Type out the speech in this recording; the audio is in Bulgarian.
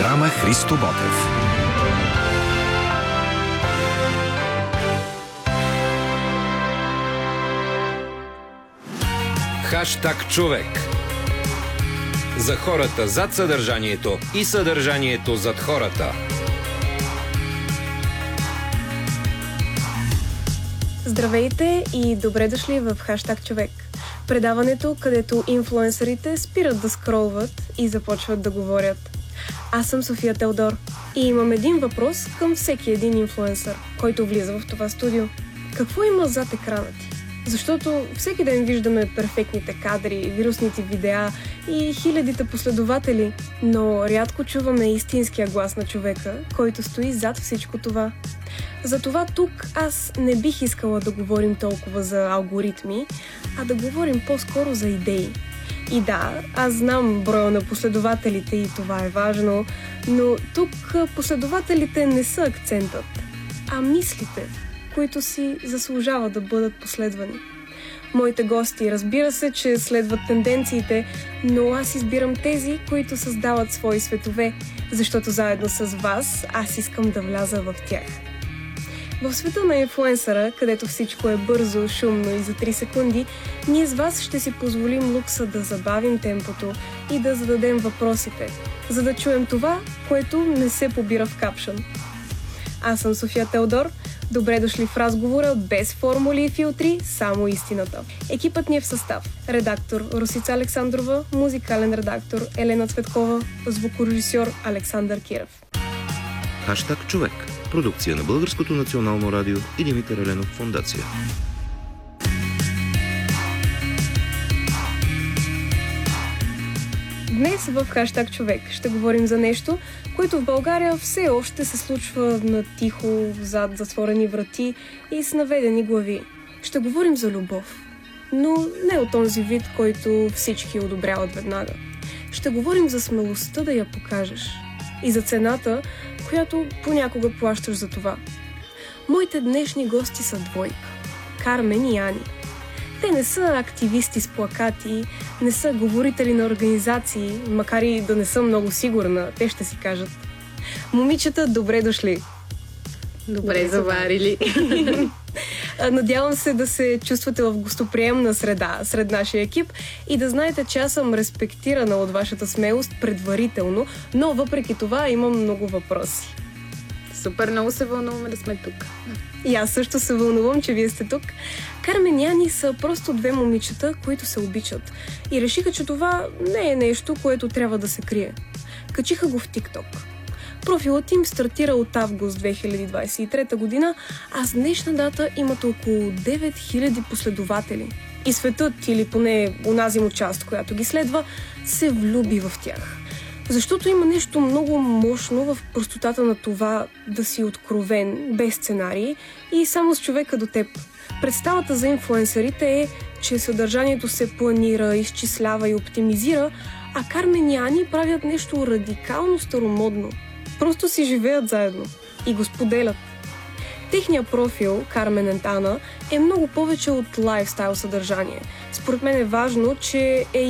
Програма Христо Ботев. Хаштаг човек. За хората зад съдържанието и съдържанието зад хората. Здравейте и добре дошли в Хаштаг човек. Предаването, където инфлуенсърите спират да скролват и започват да говорят. Аз съм София Теодор и имам един въпрос към всеки един инфлуенсър, който влиза в това студио. Какво има зад екрана ти? Защото всеки ден виждаме перфектните кадри, вирусните видеа и хилядите последователи, но рядко чуваме истинския глас на човека, който стои зад всичко това. Затова тук аз не бих искала да говорим толкова за алгоритми, а да говорим по-скоро за идеи. И да, аз знам броя на последователите и това е важно, но тук последователите не са акцентът, а мислите, които си заслужава да бъдат последвани. Моите гости, разбира се, че следват тенденциите, но аз избирам тези, които създават свои светове, защото заедно с вас аз искам да вляза в тях. В света на инфлуенсъра, където всичко е бързо, шумно и за 3 секунди, ние с вас ще си позволим лукса да забавим темпото и да зададем въпросите, за да чуем това, което не се побира в капшън. Аз съм София Теодор. Добре дошли в разговора без формули и филтри, само истината. Екипът ни е в състав: редактор Росица Александрова, музикален редактор Елена Цветкова, звукорежисьор Александър Кирев. Хаштаг човек. Продукция на Българското национално радио и Димитър Еленов фондация. Днес в Хаштаг човек ще говорим за нещо, което в България все още се случва на тихо, зад затворени врати и с наведени глави. Ще говорим за любов, но не от този вид, който всички одобряват веднага. Ще говорим за смелостта да я покажеш и за цената, която понякога плащаш за това. Моите днешни гости са двойка – Кармен и Ани. Те не са активисти с плакати, не са говорители на организации, макар и да не съм много сигурна, те ще си кажат. Момичета, добре дошли! Добре заварили! Надявам се да се чувствате в гостоприемна среда сред нашия екип и да знаете, че аз съм респектирана от вашата смелост предварително, но въпреки това имам много въпроси. Супер, много се вълнуваме да сме тук. И аз също се вълнувам, че вие сте тук. Кармен и Ани са просто две момичета, които се обичат. И решиха, че това не е нещо, което трябва да се крие. Качиха го в TikTok. Профилът им стартира от август 2023 година, а с днешна дата имат около 9000 последователи. И светът, или поне онази му част, която ги следва, се влюби в тях. Защото има нещо много мощно в простотата на това да си откровен, без сценарий и само с човека до теб. Представата за инфлуенсърите е, че съдържанието се планира, изчислява и оптимизира, а Кармен и Ани правят нещо радикално старомодно. Просто си живеят заедно и го споделят. Техният профил, Кармен и Ана, е много повече от лайфстайл съдържание. Според мен е важно, че е